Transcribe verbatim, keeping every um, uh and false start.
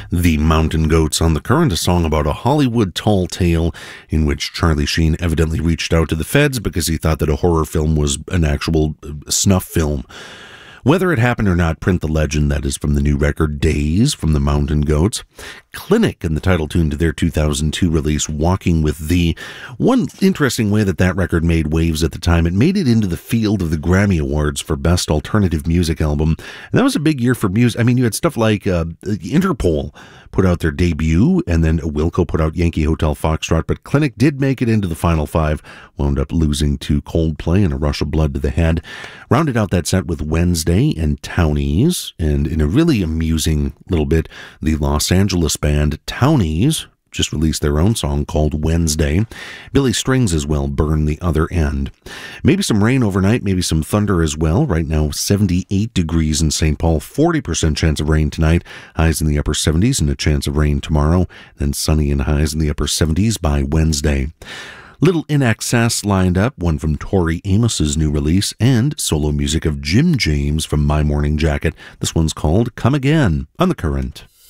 The Mountain Goats on the Current, a song about a Hollywood tall tale in which Charlie Sheen evidently reached out to the feds because he thought that a horror film was an actual snuff film. Whether it happened or not, print the legend. That is from the new record Days from the Mountain Goats. Clinic and the title tune to their two thousand two release Walking with Thee. One interesting way that that record made waves at the time, it made it into the field of the Grammy Awards for Best Alternative Music Album. And that was a big year for music. I mean, you had stuff like uh, Interpol put out their debut, and then Wilco put out Yankee Hotel Foxtrot, but Clinic did make it into the final five, wound up losing to Coldplay and A Rush of Blood to the Head. Rounded out that set with Wednesday and Townies, and in a really amusing little bit, the Los Angeles band Townies just released their own song called Wednesday. Billy Strings as well, Burn the Other End. Maybe some rain overnight, maybe some thunder as well. Right now, seventy-eight degrees in Saint Paul, forty percent chance of rain tonight, highs in the upper seventies, and a chance of rain tomorrow, then sunny and highs in the upper seventies by Wednesday. Little In Excess lined up, one from Tori Amos's new release, and solo music of Jim James from My Morning Jacket. This one's called Come Again on The Current.